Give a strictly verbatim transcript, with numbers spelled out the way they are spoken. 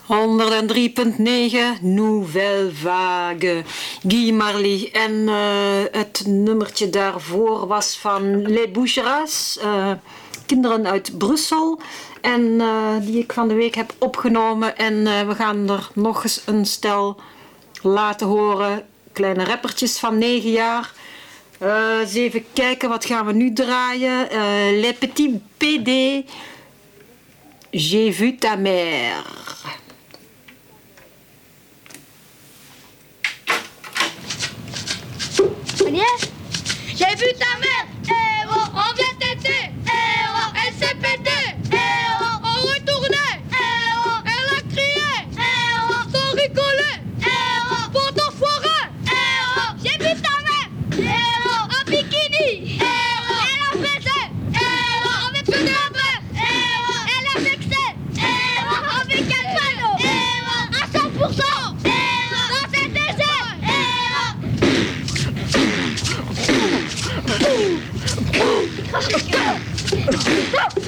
honderddrie komma negen Nouvelle Vague, Guy Marley. En uh, het nummertje daarvoor was van Les Boucheras, uh, kinderen uit Brussel. En uh, die ik van de week heb opgenomen. En uh, we gaan er nog eens een stel laten horen. Kleine rappertjes van negen jaar. Uh, eens even kijken, wat gaan we nu draaien? Uh, Les Petits P D. J'ai vu ta mère. J'ai vu ta mère, eh oh, on vient t'aider, eh oh, elle s'est pétée, eh oh, on retournait, eh oh, elle a crié, eh oh, sans rigoler, eh oh, pour ton foireux, eh oh, j'ai vu ta mère, eh oh, en bikini, eh oh, elle a baisé, eh oh, avec une revers, eh oh, elle a vexé, eh oh, avec un panneau, eh oh, à cent pour cent, eh oh, dans cet désert, eh oh.